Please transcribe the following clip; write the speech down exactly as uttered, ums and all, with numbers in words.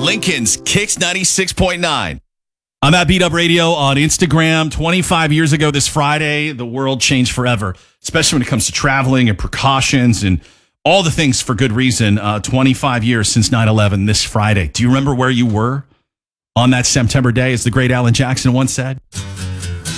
Lincoln's Kicks ninety-six point nine. I'm at Beat Up Radio on Instagram. twenty-five years ago this Friday, the world changed forever, especially when it comes to traveling and precautions and all the things for good reason. Uh, twenty-five years since nine eleven this Friday. Do you remember where you were on that September day, as the great Alan Jackson once said?